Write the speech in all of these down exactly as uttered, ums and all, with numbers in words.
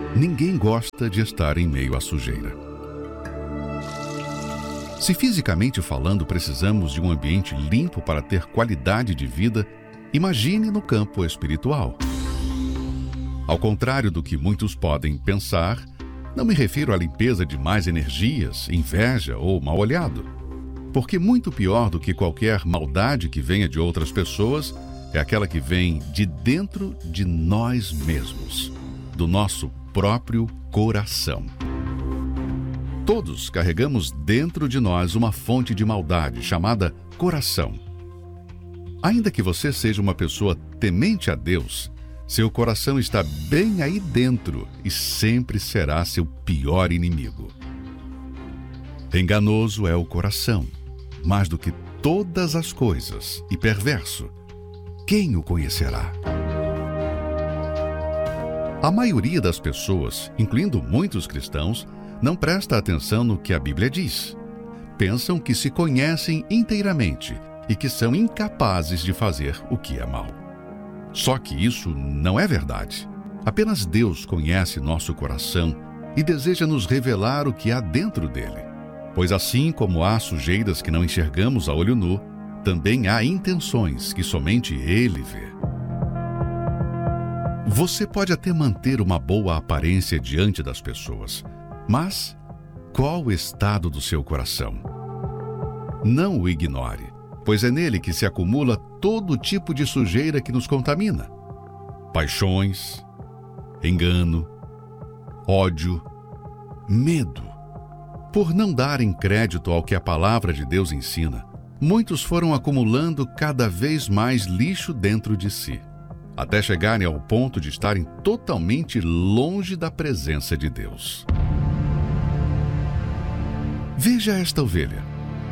Ninguém gosta de estar em meio à sujeira. Se fisicamente falando precisamos de um ambiente limpo para ter qualidade de vida, imagine no campo espiritual. Ao contrário do que muitos podem pensar, não me refiro à limpeza de más energias, inveja ou mal-olhado. Porque muito pior do que qualquer maldade que venha de outras pessoas é aquela que vem de dentro de nós mesmos, do nosso próprio coração. Todos carregamos dentro de nós uma fonte de maldade chamada coração. Ainda que você seja uma pessoa temente a Deus, seu coração está bem aí dentro e sempre será seu pior inimigo. Enganoso é o coração, mais do que todas as coisas, e perverso. Quem o conhecerá? A maioria das pessoas, incluindo muitos cristãos, não presta atenção no que a Bíblia diz. Pensam que se conhecem inteiramente e que são incapazes de fazer o que é mal. Só que isso não é verdade. Apenas Deus conhece nosso coração e deseja nos revelar o que há dentro dele. Pois assim como há sujeiras que não enxergamos a olho nu, também há intenções que somente Ele vê. Você pode até manter uma boa aparência diante das pessoas, mas qual o estado do seu coração? Não o ignore, pois é nele que se acumula todo tipo de sujeira que nos contamina. Paixões, engano, ódio, medo. Por não darem crédito ao que a palavra de Deus ensina, muitos foram acumulando cada vez mais lixo dentro de si, até chegarem ao ponto de estarem totalmente longe da presença de Deus. Veja esta ovelha.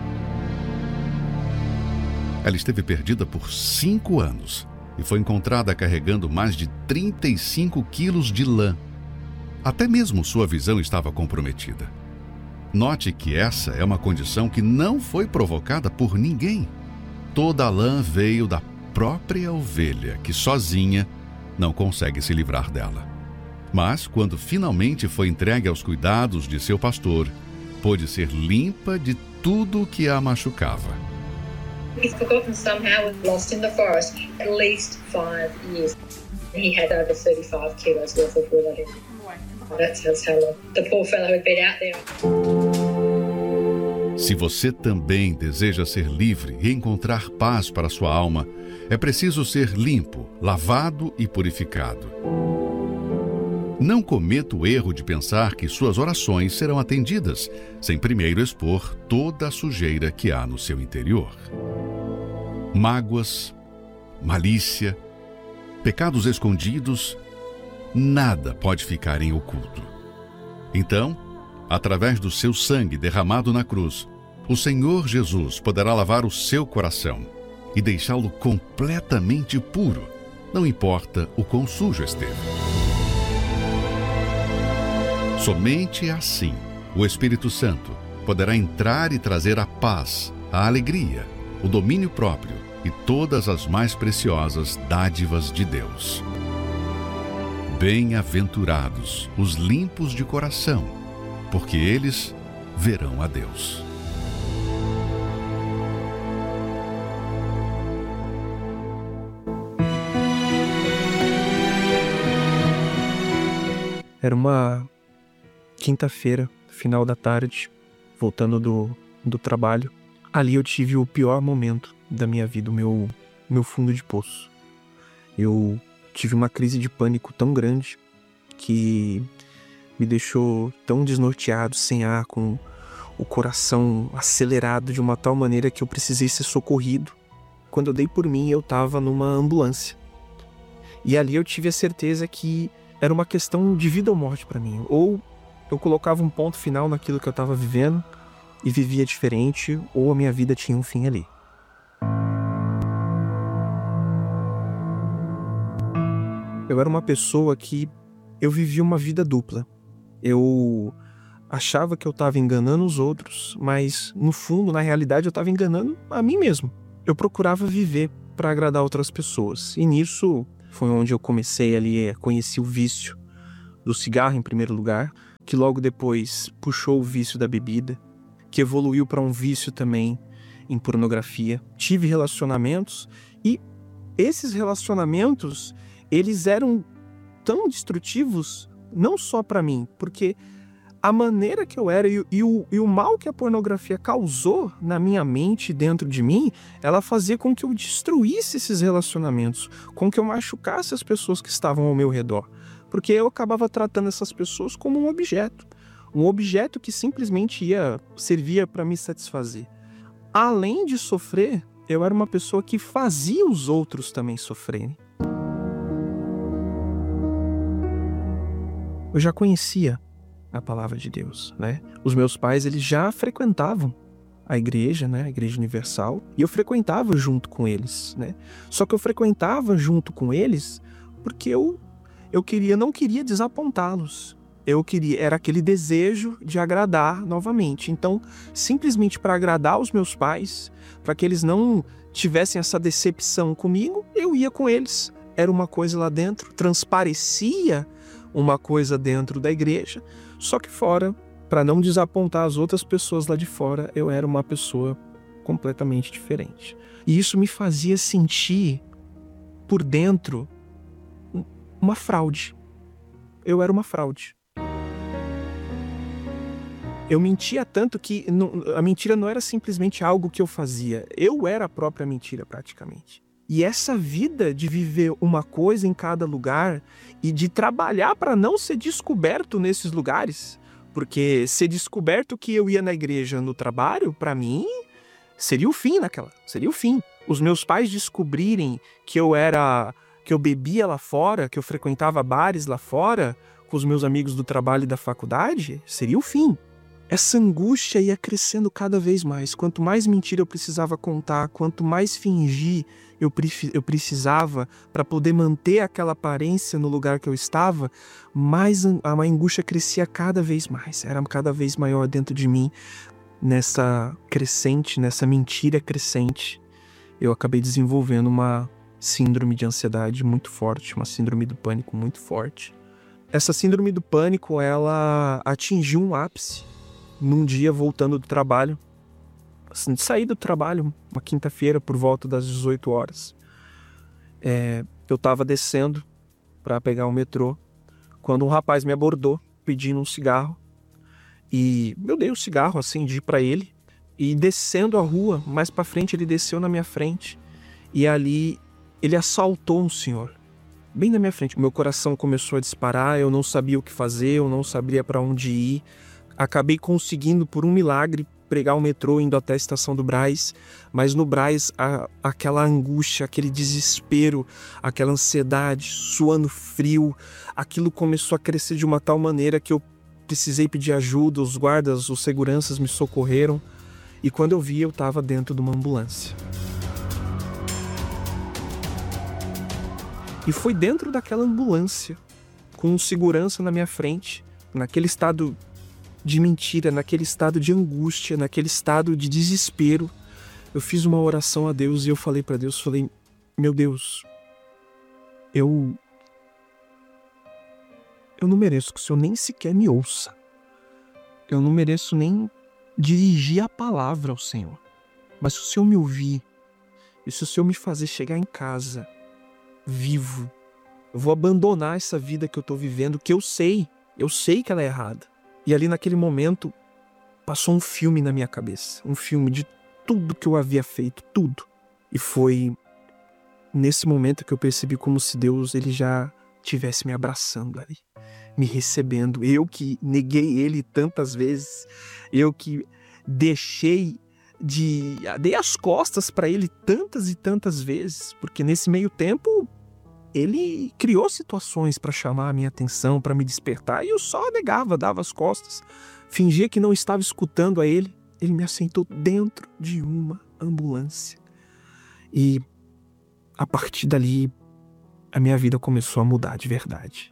Ela esteve perdida por cinco anos e foi encontrada carregando mais de trinta e cinco quilos de lã. Até mesmo sua visão estava comprometida. Note que essa é uma condição que não foi provocada por ninguém. Toda a lã veio da própria ovelha, que sozinha não consegue se livrar dela. Mas, quando finalmente foi entregue aos cuidados de seu pastor, pôde ser limpa de tudo o que a machucava. He's forgotten somehow and lost in the forest at least five years. He had over thirty-five kilos worth of wool on him. That's how long the poor fellow had been out there. Se você também deseja ser livre e encontrar paz para sua alma, é preciso ser limpo, lavado e purificado. Não cometa o erro de pensar que suas orações serão atendidas, sem primeiro expor toda a sujeira que há no seu interior. Mágoas, malícia, pecados escondidos, nada pode ficar em oculto. Então, através do seu sangue derramado na cruz, o Senhor Jesus poderá lavar o seu coração e deixá-lo completamente puro, não importa o quão sujo esteve. Somente assim o Espírito Santo poderá entrar e trazer a paz, a alegria, o domínio próprio e todas as mais preciosas dádivas de Deus. Bem-aventurados os limpos de coração, porque eles verão a Deus. Era uma quinta-feira, final da tarde, voltando do, do trabalho. Ali eu tive o pior momento da minha vida, o meu, meu fundo de poço. Eu tive uma crise de pânico tão grande que me deixou tão desnorteado, sem ar, com o coração acelerado de uma tal maneira que eu precisei ser socorrido. Quando eu dei por mim, eu estava numa ambulância. E ali eu tive a certeza que era uma questão de vida ou morte para mim. Ou eu colocava um ponto final naquilo que eu estava vivendo e vivia diferente, ou a minha vida tinha um fim ali. Eu era uma pessoa que eu vivia uma vida dupla. Eu achava que eu estava enganando os outros, mas no fundo, na realidade, eu estava enganando a mim mesmo. Eu procurava viver para agradar outras pessoas. E nisso foi onde eu comecei ali a conhecer o vício do cigarro em primeiro lugar, que logo depois puxou o vício da bebida, que evoluiu para um vício também em pornografia. Tive relacionamentos e esses relacionamentos, eles eram tão destrutivos, não só para mim, porque a maneira que eu era e, e, o, e o mal que a pornografia causou na minha mente, dentro de mim, ela fazia com que eu destruísse esses relacionamentos, com que eu machucasse as pessoas que estavam ao meu redor, porque eu acabava tratando essas pessoas como um objeto, um objeto que simplesmente ia servia para me satisfazer. Além de sofrer, eu era uma pessoa que fazia os outros também sofrerem. Eu já conhecia a palavra de Deus, né? Os meus pais, eles já frequentavam a igreja, né? A Igreja Universal, e eu frequentava junto com eles, né? Só que eu frequentava junto com eles porque eu, eu queria, não queria desapontá-los. Eu queria, era aquele desejo de agradar novamente. Então, simplesmente para agradar os meus pais, para que eles não tivessem essa decepção comigo, eu ia com eles. Era uma coisa lá dentro, transparecia uma coisa dentro da igreja, só que fora, para não desapontar as outras pessoas lá de fora, eu era uma pessoa completamente diferente. E isso me fazia sentir por dentro uma fraude. Eu era uma fraude. Eu mentia tanto que não, a mentira não era simplesmente algo que eu fazia. Eu era a própria mentira, praticamente. E essa vida de viver uma coisa em cada lugar e de trabalhar para não ser descoberto nesses lugares, porque ser descoberto que eu ia na igreja no trabalho, para mim, seria o fim naquela, seria o fim. Os meus pais descobrirem que eu era, que eu bebia lá fora, que eu frequentava bares lá fora com os meus amigos do trabalho e da faculdade, seria o fim. Essa angústia ia crescendo cada vez mais. Quanto mais mentira eu precisava contar, quanto mais fingir eu, pre- eu precisava para poder manter aquela aparência no lugar que eu estava, mais a, a angústia crescia cada vez mais. Era cada vez maior dentro de mim, nessa crescente, nessa mentira crescente. Eu acabei desenvolvendo uma síndrome de ansiedade muito forte, uma síndrome do pânico muito forte. Essa síndrome do pânico, ela atingiu um ápice num dia voltando do trabalho, assim, saí do trabalho uma quinta-feira por volta das dezoito horas. É, eu estava descendo para pegar o metrô quando um rapaz me abordou pedindo um cigarro e eu dei o cigarro, acendi para ele e descendo a rua, mais para frente ele desceu na minha frente e ali ele assaltou um senhor bem na minha frente. Meu coração começou a disparar, eu não sabia o que fazer, eu não sabia para onde ir. Acabei conseguindo, por um milagre, pegar o metrô indo até a estação do Brás, mas no Brás, a, aquela angústia, aquele desespero, aquela ansiedade, suando frio, aquilo começou a crescer de uma tal maneira que eu precisei pedir ajuda, os guardas, os seguranças me socorreram, e quando eu vi, eu estava dentro de uma ambulância. E foi dentro daquela ambulância, com um segurança na minha frente, naquele estado de mentira, naquele estado de angústia, naquele estado de desespero, eu fiz uma oração a Deus e eu falei para Deus, falei, meu Deus, eu eu não mereço que o Senhor nem sequer me ouça. Eu não mereço nem dirigir a palavra ao Senhor. Mas se o Senhor me ouvir, e se o Senhor me fazer chegar em casa vivo, eu vou abandonar essa vida que eu tô vivendo, que eu sei, eu sei que ela é errada. E ali naquele momento, passou um filme na minha cabeça. Um filme de tudo que eu havia feito, tudo. E foi nesse momento que eu percebi como se Deus ele já estivesse me abraçando ali. Me recebendo. Eu que neguei ele tantas vezes. Eu que deixei de... Dei as costas para ele tantas e tantas vezes. Porque nesse meio tempo... Ele criou situações para chamar a minha atenção, para me despertar, e eu só negava, dava as costas, fingia que não estava escutando a ele. Ele me assentou dentro de uma ambulância. E a partir dali, a minha vida começou a mudar de verdade.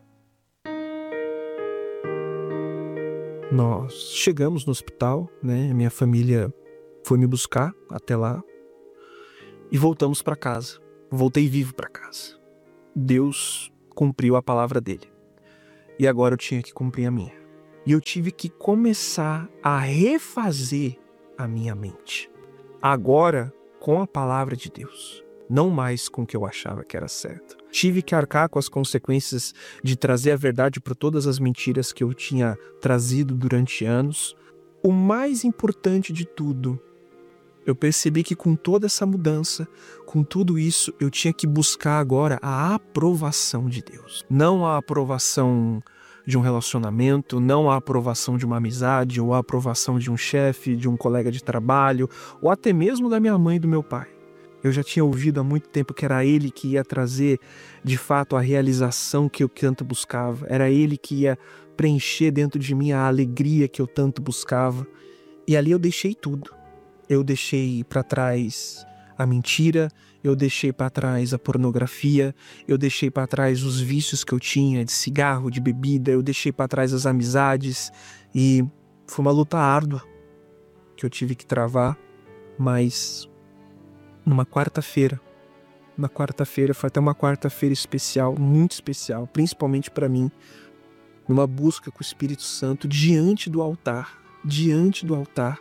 Nós chegamos no hospital, né? Minha família foi me buscar até lá e voltamos para casa. Voltei vivo para casa. Deus cumpriu a palavra dele. e agora eu tinha que cumprir a minha. E eu tive que começar a refazer a minha mente. Agora, com a palavra de Deus, não mais com o que eu achava que era certo. Tive que arcar com as consequências de trazer a verdade para todas as mentiras que eu tinha trazido durante anos. O mais importante de tudo, eu percebi que com toda essa mudança, com tudo isso, eu tinha que buscar agora a aprovação de Deus. Não a aprovação de um relacionamento, não a aprovação de uma amizade, ou a aprovação de um chefe, de um colega de trabalho, ou até mesmo da minha mãe e do meu pai. Eu já tinha ouvido há muito tempo que era ele que ia trazer, de fato, a realização que eu tanto buscava. Era ele que ia preencher dentro de mim a alegria que eu tanto buscava. E ali eu deixei tudo. Eu deixei para trás a mentira, eu deixei para trás a pornografia, eu deixei para trás os vícios que eu tinha de cigarro, de bebida, eu deixei para trás as amizades e foi uma luta árdua que eu tive que travar, mas numa quarta-feira, uma quarta-feira, foi até uma quarta-feira especial, muito especial, principalmente para mim, numa busca com o Espírito Santo diante do altar, diante do altar,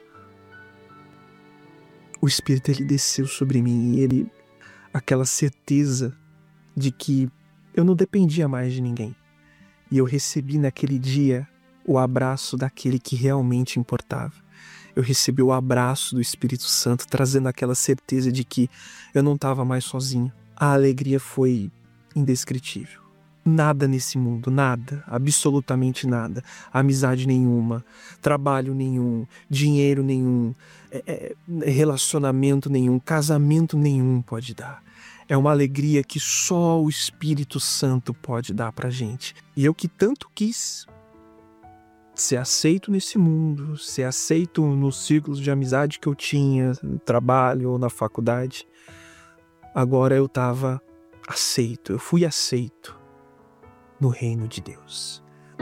o Espírito ele desceu sobre mim e ele, aquela certeza de que eu não dependia mais de ninguém. E eu recebi naquele dia o abraço daquele que realmente importava. Eu recebi o abraço do Espírito Santo, trazendo aquela certeza de que eu não estava mais sozinho. A alegria foi indescritível. Nada nesse mundo, nada, absolutamente nada. Amizade nenhuma, trabalho nenhum, dinheiro nenhum, é, é, relacionamento nenhum, casamento nenhum pode dar. É uma alegria que só o Espírito Santo pode dar pra gente. E eu que tanto quis ser aceito nesse mundo, ser aceito nos círculos de amizade que eu tinha, no trabalho ou na faculdade, agora eu estava aceito, eu fui aceito no reino de Deus.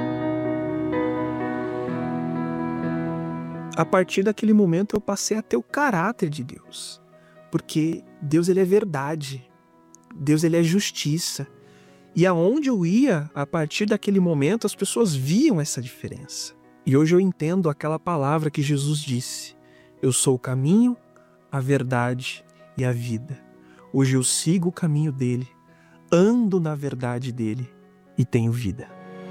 A partir daquele momento eu passei a ter o caráter de Deus, porque Deus ele é verdade, Deus ele é justiça, e aonde eu ia, a partir daquele momento as pessoas viam essa diferença. E hoje eu entendo aquela palavra que Jesus disse: eu sou o caminho, a verdade e a vida. Hoje eu sigo o caminho dele, ando na verdade dele e tenho vida.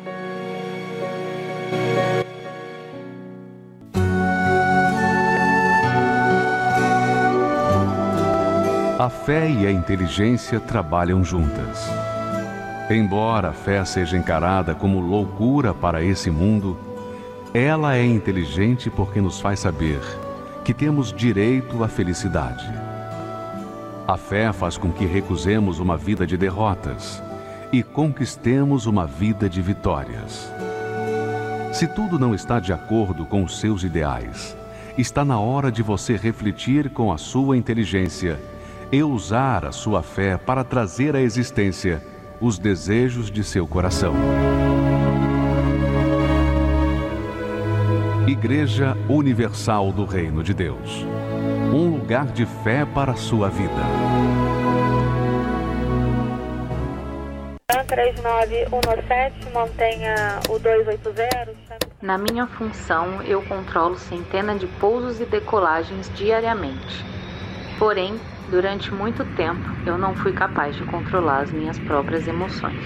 A fé e a inteligência trabalham juntas. Embora a fé seja encarada como loucura para esse mundo, ela é inteligente porque nos faz saber que temos direito à felicidade. A fé faz com que recusemos uma vida de derrotas e conquistemos uma vida de vitórias. Se tudo não está de acordo com os seus ideais, está na hora de você refletir com a sua inteligência e usar a sua fé para trazer à existência os desejos de seu coração. Igreja Universal do Reino de Deus. Um lugar de fé para a sua vida. três nove um sete, mantenha o dois oito zero. Na minha função, eu controlo centenas de pousos e decolagens diariamente. Porém, durante muito tempo, eu não fui capaz de controlar as minhas próprias emoções.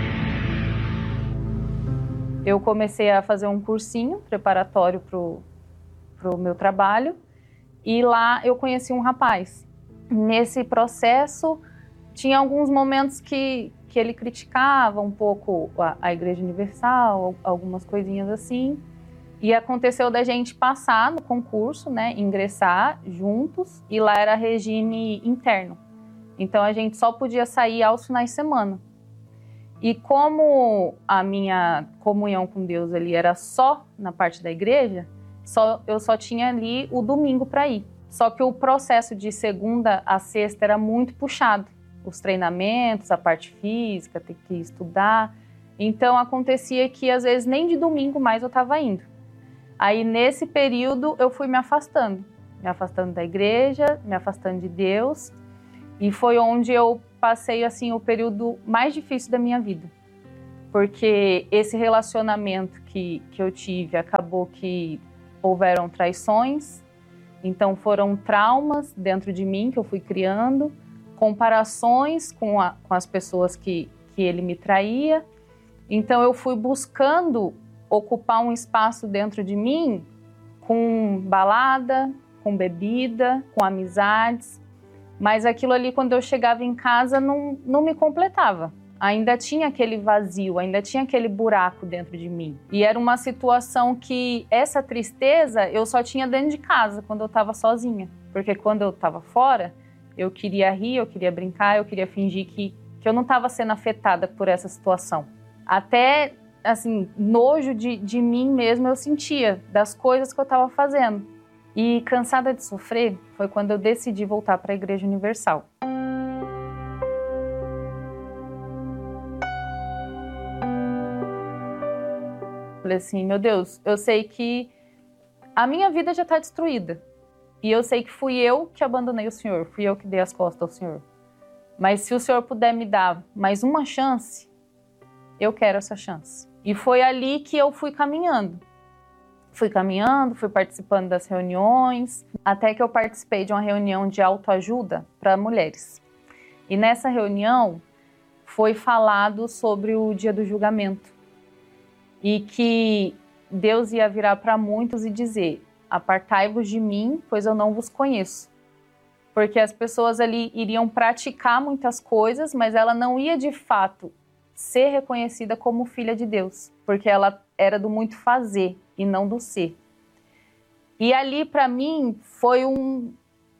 Eu comecei a fazer um cursinho preparatório para o meu trabalho e lá eu conheci um rapaz. Nesse processo, tinha alguns momentos que, que ele criticava um pouco a, a Igreja Universal, algumas coisinhas assim. E aconteceu da gente passar no concurso, né, ingressar juntos, e lá era regime interno. Então a gente só podia sair aos finais de semana. E como a minha comunhão com Deus ali era só na parte da igreja, só, eu só tinha ali o domingo para ir. Só que o processo de segunda a sexta era muito puxado. Os treinamentos, a parte física, ter que estudar. Então acontecia que às vezes nem de domingo mais eu estava indo. Aí nesse período eu fui me afastando. Me afastando da igreja, me afastando de Deus. E foi onde eu passei assim o período mais difícil da minha vida. porque esse relacionamento que, que eu tive acabou que houveram traições, então foram traumas dentro de mim que eu fui criando, comparações com, a, com as pessoas que, que ele me traía. Então eu fui buscando ocupar um espaço dentro de mim com balada, com bebida, com amizades, mas aquilo ali, quando eu chegava em casa, não, não me completava. Ainda tinha aquele vazio, ainda tinha aquele buraco dentro de mim. E era uma situação que essa tristeza eu só tinha dentro de casa, quando eu estava sozinha. Porque quando eu estava fora, eu queria rir, eu queria brincar, eu queria fingir que, que eu não estava sendo afetada por essa situação. Até, assim, nojo de, de mim mesma eu sentia, das coisas que eu estava fazendo. E cansada de sofrer, foi quando eu decidi voltar para a Igreja Universal. Falei assim, meu Deus, eu sei que a minha vida já está destruída. E eu sei que fui eu que abandonei o Senhor, fui eu que dei as costas ao Senhor. Mas se o Senhor puder me dar mais uma chance, eu quero essa chance. E foi ali que eu fui caminhando. Fui caminhando, fui participando das reuniões, até que eu participei de uma reunião de autoajuda para mulheres. E nessa reunião foi falado sobre o dia do julgamento. E que Deus ia virar para muitos e dizer, apartai-vos de mim, pois eu não vos conheço. Porque as pessoas ali iriam praticar muitas coisas, mas ela não ia de fato ser reconhecida como filha de Deus, porque ela era do muito fazer e não do ser. E ali, para mim, foi um,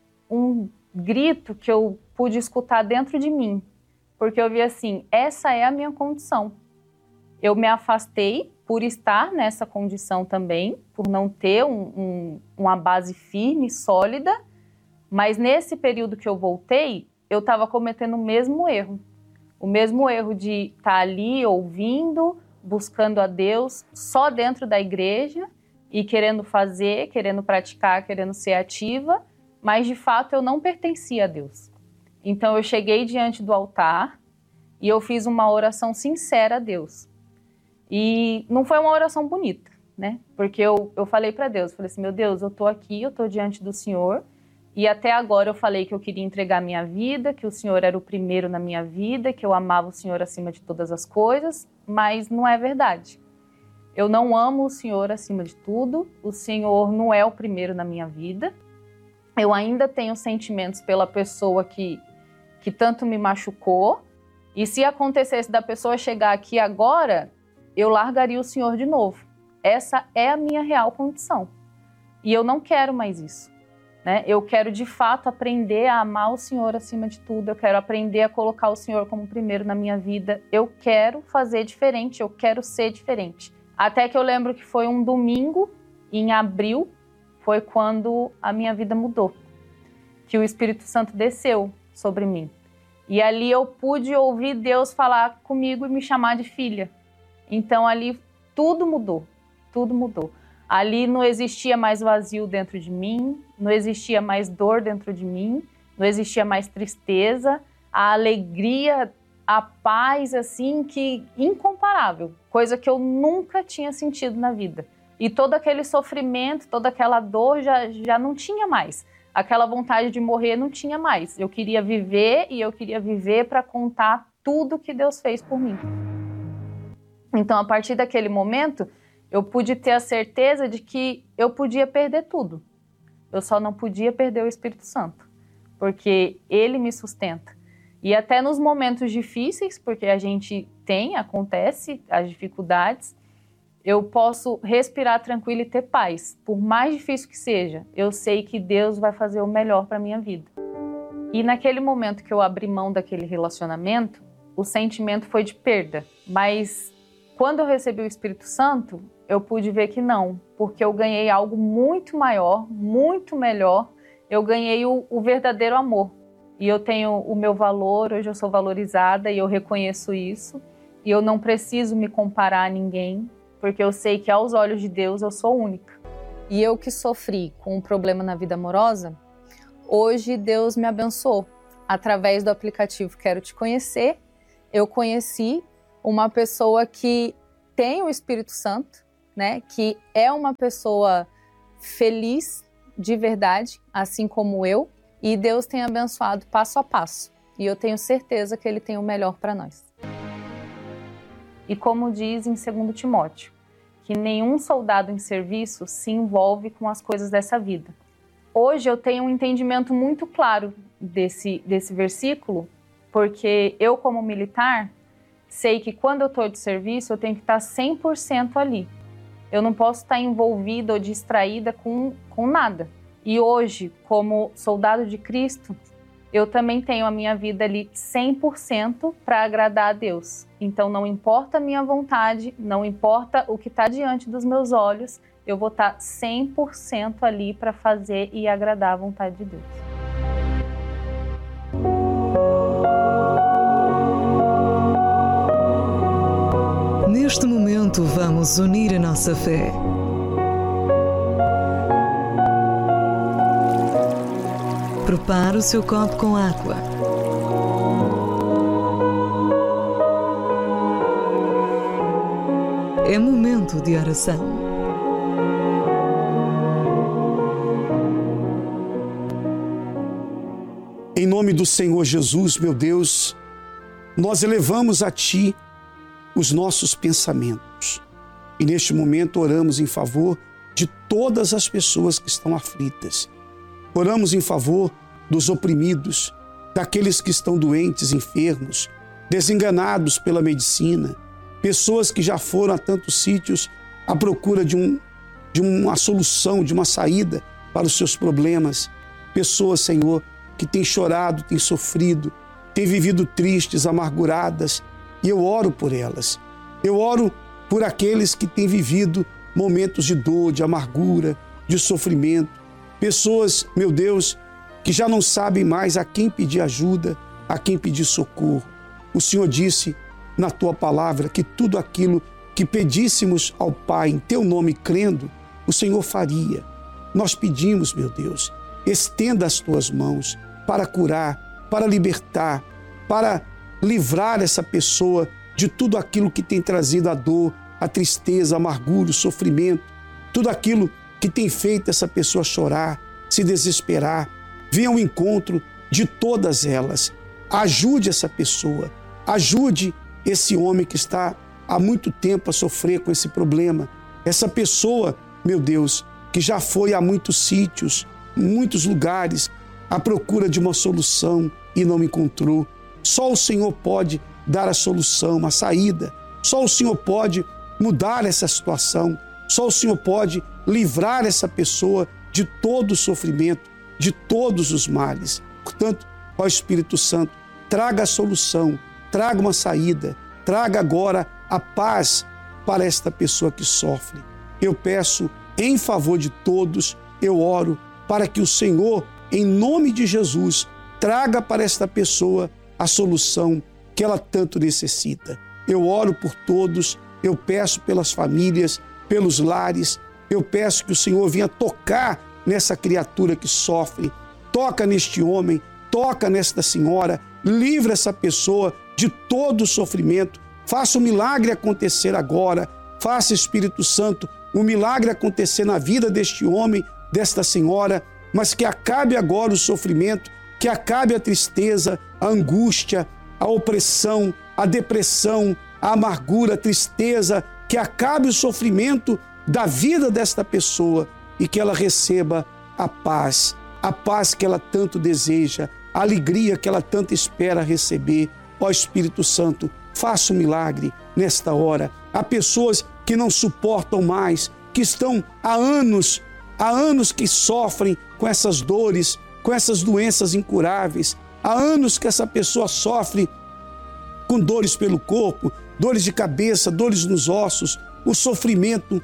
um grito que eu pude escutar dentro de mim, porque eu vi assim, essa é a minha condição. Eu me afastei por estar nessa condição também, por não ter um, um, uma base firme, sólida, mas nesse período que eu voltei, eu estava cometendo o mesmo erro. O mesmo erro de estar ali ouvindo, buscando a Deus, só dentro da igreja e querendo fazer, querendo praticar, querendo ser ativa, mas de fato eu não pertencia a Deus. Então eu cheguei diante do altar e eu fiz uma oração sincera a Deus. E não foi uma oração bonita, né? Porque eu, eu falei para Deus, falei assim, meu Deus, eu tô aqui, eu tô diante do Senhor, e até agora eu falei que eu queria entregar minha vida, que o Senhor era o primeiro na minha vida, que eu amava o Senhor acima de todas as coisas, mas não é verdade. Eu não amo o Senhor acima de tudo, o Senhor não é o primeiro na minha vida, eu ainda tenho sentimentos pela pessoa que, que tanto me machucou, e se acontecesse da pessoa chegar aqui agora, eu largaria o Senhor de novo. Essa é a minha real condição. E eu não quero mais isso, né? Eu quero, de fato, aprender a amar o Senhor acima de tudo. Eu quero aprender a colocar o Senhor como primeiro na minha vida. Eu quero fazer diferente, eu quero ser diferente. Até que eu lembro que foi um domingo, em abril, foi quando a minha vida mudou. Que o Espírito Santo desceu sobre mim. E ali eu pude ouvir Deus falar comigo e me chamar de filha. Então ali tudo mudou, tudo mudou. Ali não existia mais vazio dentro de mim, não existia mais dor dentro de mim, não existia mais tristeza, a alegria, a paz, assim, que incomparável, coisa que eu nunca tinha sentido na vida. E todo aquele sofrimento, toda aquela dor já, já não tinha mais. Aquela vontade de morrer não tinha mais. Eu queria viver e eu queria viver para contar tudo que Deus fez por mim. Então, a partir daquele momento, eu pude ter a certeza de que eu podia perder tudo. Eu só não podia perder o Espírito Santo, porque ele me sustenta. E até nos momentos difíceis, porque a gente tem, acontece, as dificuldades, eu posso respirar tranquilo e ter paz. Por mais difícil que seja, eu sei que Deus vai fazer o melhor para a minha vida. E naquele momento que eu abri mão daquele relacionamento, o sentimento foi de perda, mas quando eu recebi o Espírito Santo, eu pude ver que não, porque eu ganhei algo muito maior, muito melhor. Eu ganhei o, o verdadeiro amor. E eu tenho o meu valor, hoje eu sou valorizada e eu reconheço isso. E eu não preciso me comparar a ninguém, porque eu sei que aos olhos de Deus eu sou única. E eu que sofri com um problema na vida amorosa, hoje Deus me abençoou. Através do aplicativo Quero Te Conhecer, eu conheci uma pessoa que tem o Espírito Santo, né? Que é uma pessoa feliz de verdade, assim como eu, e Deus tem abençoado passo a passo. E eu tenho certeza que Ele tem o melhor para nós. E como diz em segundo Timóteo, que nenhum soldado em serviço se envolve com as coisas dessa vida. Hoje eu tenho um entendimento muito claro desse, desse versículo, porque eu, como militar, sei que quando eu estou de serviço, eu tenho que estar cem por cento ali. Eu não posso estar envolvida ou distraída com, com nada. E hoje, como soldado de Cristo, eu também tenho a minha vida ali cem por cento para agradar a Deus. Então não importa a minha vontade, não importa o que está diante dos meus olhos, eu vou estar cem por cento ali para fazer e agradar a vontade de Deus. Neste momento, vamos unir a nossa fé. Prepare o seu copo com água. É momento de oração. Em nome do Senhor Jesus, meu Deus, nós elevamos a Ti os nossos pensamentos. E neste momento oramos em favor de todas as pessoas que estão aflitas. Oramos em favor dos oprimidos, daqueles que estão doentes, enfermos, desenganados pela medicina, pessoas que já foram a tantos sítios à procura de, um, de uma solução, de uma saída para os seus problemas. Pessoas, Senhor, que têm chorado, têm sofrido, têm vivido tristes, amarguradas, e eu oro por elas. Eu oro por aqueles que têm vivido momentos de dor, de amargura, de sofrimento. Pessoas, meu Deus, que já não sabem mais a quem pedir ajuda, a quem pedir socorro. O Senhor disse na Tua palavra que tudo aquilo que pedíssemos ao Pai em Teu nome crendo, o Senhor faria. Nós pedimos, meu Deus, estenda as Tuas mãos para curar, para libertar, para livrar essa pessoa de tudo aquilo que tem trazido a dor, a tristeza, a amargura, o sofrimento, tudo aquilo que tem feito essa pessoa chorar, se desesperar. Venha ao encontro de todas elas. Ajude essa pessoa, ajude esse homem que está há muito tempo a sofrer com esse problema. Essa pessoa, meu Deus, que já foi a muitos sítios, muitos lugares, à procura de uma solução e não encontrou. Só o Senhor pode dar a solução, a saída. Só o Senhor pode mudar essa situação. Só o Senhor pode livrar essa pessoa de todo o sofrimento, de todos os males. Portanto, ó Espírito Santo, traga a solução, traga uma saída, traga agora a paz para esta pessoa que sofre. Eu peço em favor de todos, eu oro para que o Senhor, em nome de Jesus, traga para esta pessoa a solução que ela tanto necessita. Eu oro por todos, eu peço pelas famílias, pelos lares, eu peço que o Senhor venha tocar nessa criatura que sofre, toca neste homem, toca nesta senhora, livra essa pessoa de todo o sofrimento, faça o milagre acontecer agora, faça, Espírito Santo, o milagre acontecer na vida deste homem, desta senhora, mas que acabe agora o sofrimento, que acabe a tristeza, a angústia, a opressão, a depressão, a amargura, a tristeza, que acabe o sofrimento da vida desta pessoa e que ela receba a paz, a paz que ela tanto deseja, a alegria que ela tanto espera receber. Ó Espírito Santo, faça um milagre nesta hora. Há pessoas que não suportam mais, que estão há anos, há anos que sofrem com essas dores, com essas doenças incuráveis. Há anos que essa pessoa sofre com dores pelo corpo, dores de cabeça, dores nos ossos. O sofrimento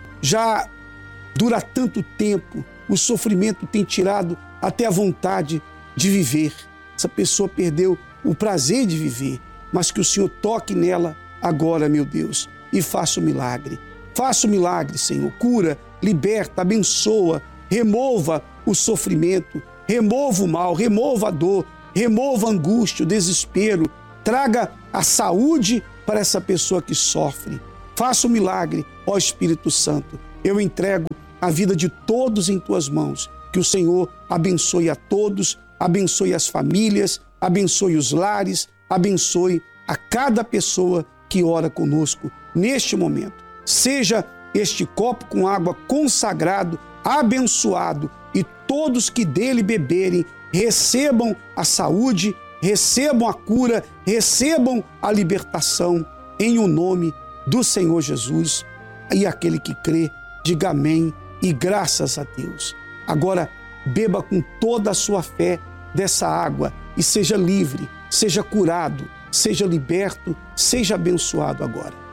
já dura tanto tempo, o sofrimento tem tirado até a vontade de viver. Essa pessoa perdeu o prazer de viver, mas que o Senhor toque nela agora, meu Deus, e faça o milagre. Faça o milagre, Senhor. Cura, liberta, abençoa, remova o sofrimento, remova o mal, remova a dor, remova a angústia, o desespero. Traga a saúde para essa pessoa que sofre. Faça um milagre, ó Espírito Santo. Eu entrego a vida de todos em tuas mãos. Que o Senhor abençoe a todos, abençoe as famílias, abençoe os lares, abençoe a cada pessoa que ora conosco neste momento. Seja este copo com água consagrado, abençoado, e todos que dele beberem recebam a saúde, recebam a cura, recebam a libertação, em o nome do Senhor Jesus. E aquele que crê, diga amém e graças a Deus. Agora, beba com toda a sua fé dessa água e seja livre, seja curado, seja liberto, seja abençoado agora.